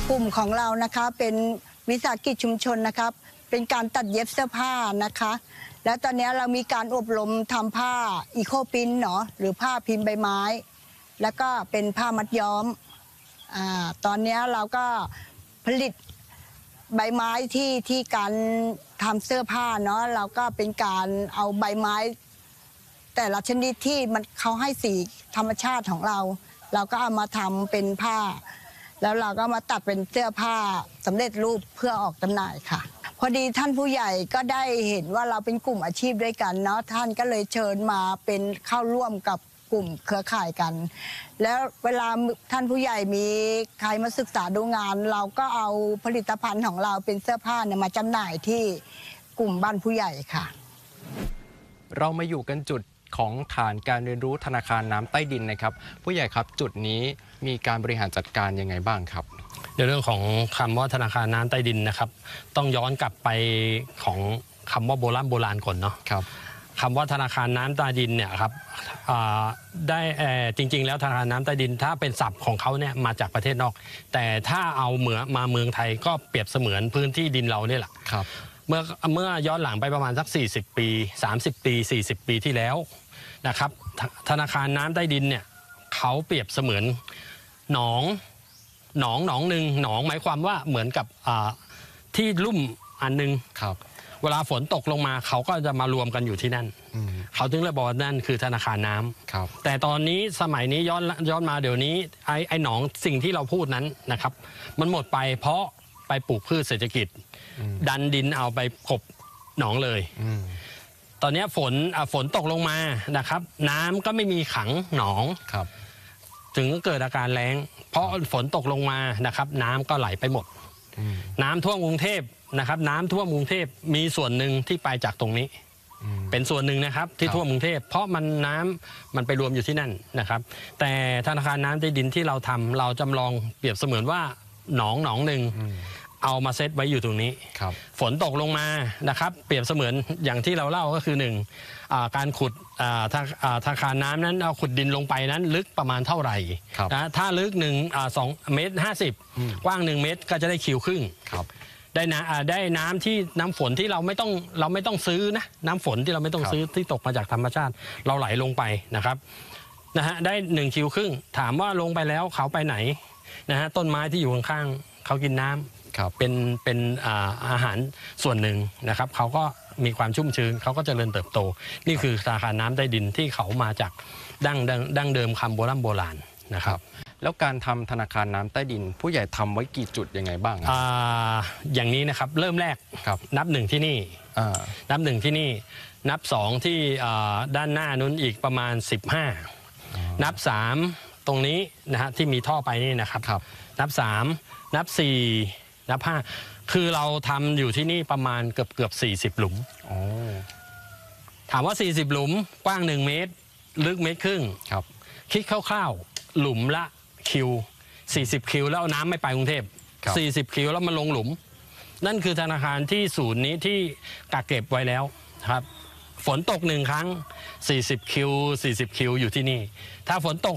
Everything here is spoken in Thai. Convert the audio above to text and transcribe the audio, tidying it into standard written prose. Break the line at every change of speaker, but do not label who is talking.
กลุ่มของเรานะคะเป็นวิสาหกิจชุมชนนะครับเป็นการตัดเย็บเสื้อผ้านะคะแล้วตอนนี้เรามีการอบรมทำผ้าอีโคปรินท์เนาะหรือผ้าพิมพ์ใบไม้แล้วก็เป็นผ้ามัดย้อมตอนนี้เราก็ผลิตใบไม้ที่การทำเสื้อผ้าเนาะเราก็เป็นการเอาใบไม้แต่ละชนิดที่มันเขาให้สีธรรมชาติของเราก็เอามาทำเป็นผ้าแล้วเราก็มาตัดเป็นเสื้อผ้าสำเร็จรูปเพื่อออกจำหน่ายค่ะพอดีท่านผู้ใหญ่ก็ได้เห็นว่าเราเป็นกลุ่มอาชีพด้วยกันเนาะท่านก็เลยเชิญมาเป็นเข้าร่วมกับกลุ่มเครือข่ายกันแล้วเวลาท่านผู้ใหญ่มีใครมาศึกษาดูงานเราก็เอาผลิตภัณฑ์ของเราเป็นเสื้อผ้าเนี่ยมาจำหน่ายที่กลุ่มบ้านผู้ใหญ่ค่ะ
เรามาอยู่กันจุดของฐานการเรียนรู้ธนาคารน้ำใต้ดินนะครับผู้ใหญ่ครับจุดนี้มีการบริหารจัดการยังไงบ้างครับ
ในเรื่องของคำว่าธนาคารน้ำใต้ดินนะครับต้องย้อนกลับไปของคำว่าโบราณก่อนเนาะ
ครับ
คำว่าธนาคารน้ำใต้ดินเนี่ยครับได้จริงๆแล้วธนาคารน้ำใต้ดินถ้าเป็นศัพท์ของเขาเนี่ยมาจากประเทศนอกแต่ถ้าเอามาเมืองไทยก็เปรียบเสมือนพื้นที่ดินเราเนี่ยแหละ
ครับ
เมื่อย้อนหลังไปประมาณสัก40 ปี30 ปี40 ปีที่แล้วนะครับธนาคารน้ำใต้ดินเนี่ยเขาเปรียบเสมือนหนองหนึ่งหนองหมายความว่าเหมือนกับที่ลุ่มอันนึง
ครับ
เวลาฝนตกลงมาเขาก็จะมารวมกันอยู่ที่นั่นเขาถึงเลยบอกว่านั่นคือธนาคารน้ำ
ครับ
แต่ตอนนี้สมัยนี้ย้อนมาเดี๋ยวนี้ไอ้หนองสิ่งที่เราพูดนั้นนะครับมันหมดไปเพราะไปปลูกพืชเศรษฐกิจดันดินเอาไปกบหนองเลยตอนนี้ฝนตกลงมานะครับน้ำก็ไม่มีขังหนอง
ครับ
ถึงเกิดอาการแล้งเพราะฝนตกลงมานะครับน้ำก็ไหลไปหมดน้ำท่วมกรุงเทพนะครับน้ำท่วมกรุงเทพมีส่วนหนึ่งที่ไปจากตรงนี้เป็นส่วนหนึ่งนะครับที่ท่วมกรุงเทพเพราะน้ำมันไปรวมอยู่ที่นั่นนะครับแต่ธนาคารน้ำใต้ดินที่เราทำเราจำลองเปรียบเสมือนว่าหนองหนึ่งเอามาเซตไว้อยู่ตรงนี้ฝนตกลงมานะครับเปรียบเสมือนอย่างที่เราเล่าก็คือการขุดธนาคารน้ำนั้นเอาขุดดินลงไปนั้นลึกประมาณเท่าไหร่นะถ้าลึก2.50 เมตรกว้าง1 เมตรก็จะได้คิวครึ่งได้น้ำที่น้ำฝนที่เราไม่ต้องซื้อนะน้ำฝนที่เราไม่ต้องซื้อที่ตกมาจากธรรมชาติเราไหลลงไปนะครับได้1 คิวครึ่งถามว่าลงไปแล้วเขาไปไหนนะฮะต้นไม้ที่อยู่ข้างๆเขากินน้ำเป็นอาหารส่วนหนึ่งนะครับเขาก็มีความชุ่มชื้นเขาก็เจริญเติบโตนี่คือธนาคารน้ำใต้ดินที่เขามาจากดั้งเดิมคำโบราณนะครับ
แล้วการทำธนาคารน้ำใต้ดินผู้ใหญ่ทำไว้กี่จุดยังไงบ้าง
อย่างนี้นะครับเริ่มแรกนับ1ที่นี่นับ1ที่นี่นับ2ที่ด้านหน้านู้นอีกประมาณ15นับ3ตรงนี้นะฮะที่มีท่อไปนี่นะครับนับ3นับ4นับ5คือเราทำอยู่ที่นี่ประมาณเกือบ40 หลุมถามว่า40 หลุมกว้าง1 เมตรลึก1.5 เมตรคิดคร่าวๆหลุมละคิว40 คิวแล้วน้ำไม่ไปกรุงเทพ40 คิวแล้วมันลงหลุมนั่นคือธนาคารที่ศูนย์นี้ที่กักเก็บไว้แล้วครับฝนตก1 ครั้ง40 คิวอยู่ที่นี่ถ้าฝนตก